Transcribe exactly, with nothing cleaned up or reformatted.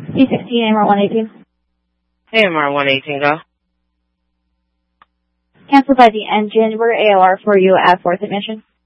C sixteen, A M R one eighteen. A M R one eighteen, go. Cancel by the engine. We're A O R for you at fourth admission.